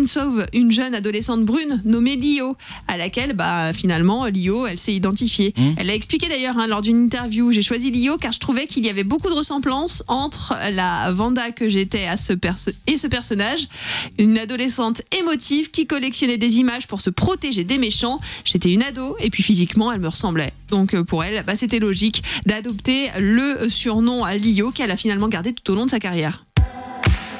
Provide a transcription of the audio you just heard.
Halloween sauve une jeune adolescente brune nommée Lio, à laquelle finalement Lio, elle s'est identifiée. Elle a expliqué d'ailleurs lors d'une interview, j'ai choisi Lio car je trouvais qu'il y avait beaucoup de ressemblances entre la Wanda que j'étais et ce personnage, une adolescente émotive qui collectionnait des images pour se protéger des méchants. J'étais une ado et puis physiquement elle me ressemblait. Donc pour elle, c'était logique d'adopter le surnom Lio qu'elle a finalement gardé tout au long de sa carrière.